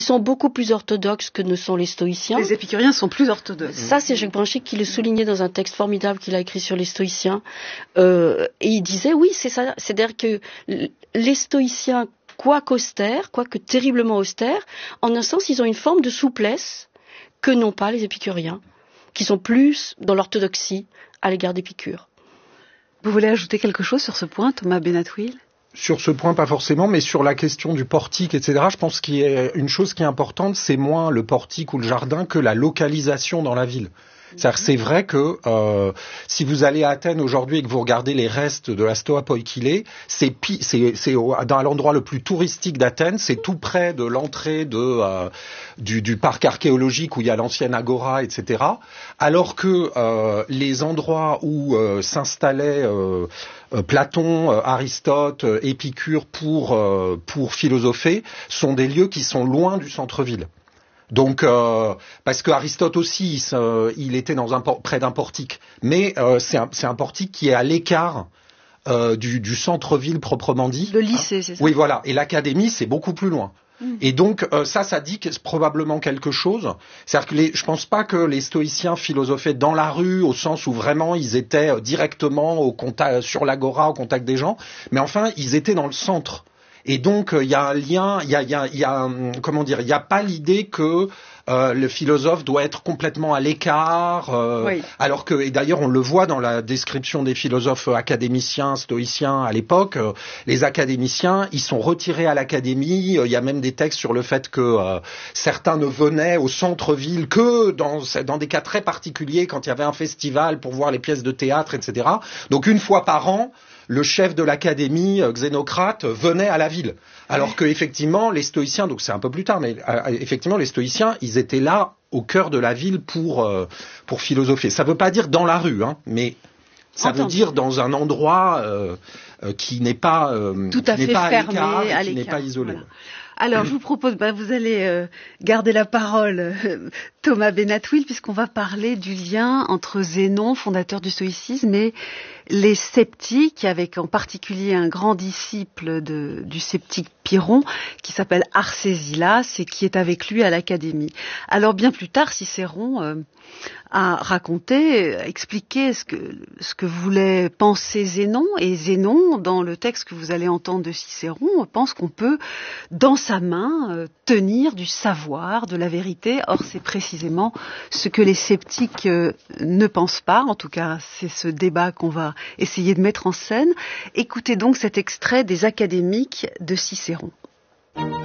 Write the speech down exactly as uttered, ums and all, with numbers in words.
Ils sont beaucoup plus orthodoxes que ne sont les stoïciens. Les épicuriens sont plus orthodoxes. Ça, c'est Jacques Branchier qui le soulignait dans un texte formidable qu'il a écrit sur les stoïciens. Euh, et il disait, oui, c'est ça. C'est-à-dire que les stoïciens, quoique austères, quoique terriblement austères, en un sens, ils ont une forme de souplesse que n'ont pas les épicuriens, qui sont plus dans l'orthodoxie à l'égard d'Épicure. Vous voulez ajouter quelque chose sur ce point, Thomas Benatouil ? Sur ce point, pas forcément, mais sur la question du portique, et cetera, je pense qu'il y a une chose qui est importante, c'est moins le portique ou le jardin que la localisation dans la ville. C'est-à-dire, c'est vrai que euh, si vous allez à Athènes aujourd'hui et que vous regardez les restes de la Stoa Poikile, c'est, pi- c'est, c'est au, dans l'endroit le plus touristique d'Athènes, c'est tout près de l'entrée de, euh, du, du parc archéologique où il y a l'ancienne agora, et cetera. Alors que euh, les endroits où euh, s'installaient euh, euh, Platon, euh, Aristote, euh, Épicure pour, euh, pour philosopher sont des lieux qui sont loin du centre-ville. Donc, euh, parce que Aristote aussi, il, euh, il était dans un près d'un portique, mais euh, c'est, un, c'est un portique qui est à l'écart euh, du, du centre-ville proprement dit. Le lycée, c'est ça. Oui, voilà. Et l'académie, c'est beaucoup plus loin. Mmh. Et donc, euh, ça, ça dit que c'est probablement quelque chose. C'est-à-dire que les, je pense pas que les stoïciens philosophaient dans la rue, au sens où vraiment ils étaient directement au contact, sur l'agora, au contact des gens, mais enfin, ils étaient dans le centre. Et donc il euh, y a un lien, il y a, y a, y a comment dire, il n'y a pas l'idée que euh, le philosophe doit être complètement à l'écart, euh, oui. alors que, et d'ailleurs on le voit dans la description des philosophes académiciens, stoïciens à l'époque, euh, les académiciens, ils sont retirés à l'académie, il euh, y a même des textes sur le fait que euh, certains ne venaient au centre-ville que dans, dans des cas très particuliers, quand il y avait un festival pour voir les pièces de théâtre, et cetera. Donc une fois par an, le chef de l'académie, Xénocrate, venait à la ville. Alors que effectivement, les stoïciens, donc c'est un peu plus tard, mais euh, effectivement, les stoïciens, ils étaient là au cœur de la ville pour euh, pour philosopher. Ça veut pas dire dans la rue, hein, mais ça Entendu. veut dire dans un endroit euh, euh, qui n'est pas euh, tout à qui n'est fait pas fermé, à l'écart, à et qui l'écart. n'est pas isolé. Voilà. Alors, je vous propose, bah, vous allez euh, garder la parole, euh, Thomas Benatouil, puisqu'on va parler du lien entre Zénon, fondateur du stoïcisme, et les sceptiques, avec en particulier un grand disciple de, du sceptique Pyrrhon, qui s'appelle Arcésilas, et qui est avec lui à l'Académie. Alors, bien plus tard, Cicéron euh, a raconté, expliqué ce que, ce que voulait penser Zénon, et Zénon, dans le texte que vous allez entendre de Cicéron, pense qu'on peut, dans sa main, euh, tenir du savoir, de la vérité. Or, c'est précisément ce que les sceptiques euh, ne pensent pas. En tout cas, c'est ce débat qu'on va essayer de mettre en scène. Écoutez donc cet extrait des Académiques de Cicéron.